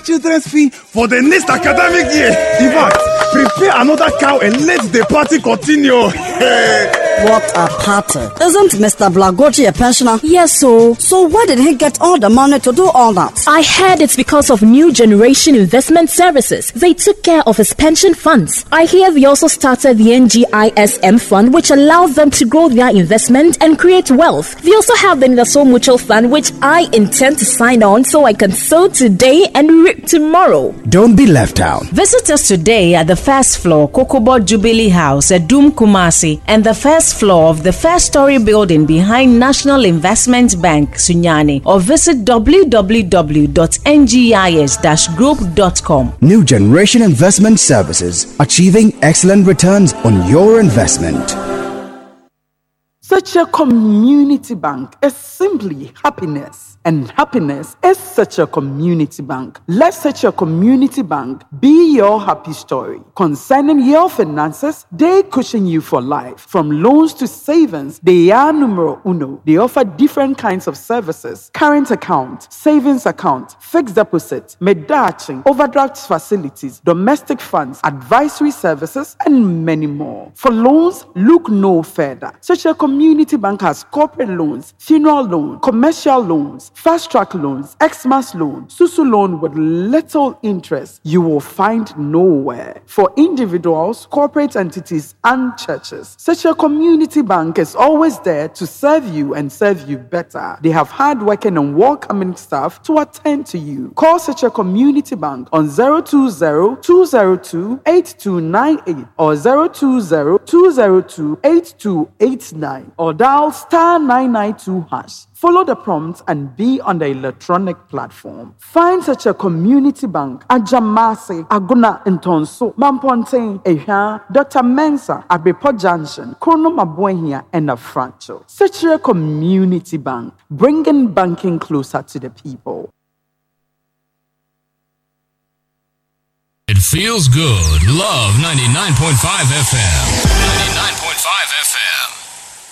children's fee for the next academic year. In fact, prepare another cow and let the party continue. What a party. Isn't Mr. Blagochi a pensioner? Yes, so where did he get all the money to do all that? I heard it's because of New Generation Investment Services. They took care of his pension funds. I hear they also started the NGISM fund, which allows them to grow their investment and create wealth. They also have the Nidaso Mutual Fund, which I intend to sign on so I can sow today and reap tomorrow. Don't be left out. Visit us today at the first floor, Kokobo Jubilee House at Doom Kumasi, and the first floor of the first-story building behind National Investment Bank, Sunyani, or visit www.ngis-group.com. New Generation Investment Services, achieving excellent returns on your investment. Such a community bank is simply happiness. And happiness is such a community bank. Let such a community bank be your happy story. Concerning your finances, they cushion you for life. From loans to savings, they are numero uno. They offer different kinds of services. Current account, savings account, fixed deposit, medaching, overdraft facilities, domestic funds, advisory services, and many more. For loans, look no further. Such a community bank has corporate loans, funeral loan, commercial loans, fast-track loans, Xmas loan, Susu loan with little interest you will find nowhere. For individuals, corporate entities, and churches, such a community bank is always there to serve you and serve you better. They have hard-working and welcoming staff to attend to you. Call such a community bank on 020-202-8298 or 020-202-8289 or dial *992#. Follow the prompts and be on the electronic platform. Find such a community bank at Jamasi, Aguna Ntonso, Mampontein, Ehia, Dr. Mensa, Abepo Junction, Krono Mabuenhia, and Afrancho. Such a community bank, bringing banking closer to the people. It feels good. Love 99.5 FM. 99.5 FM.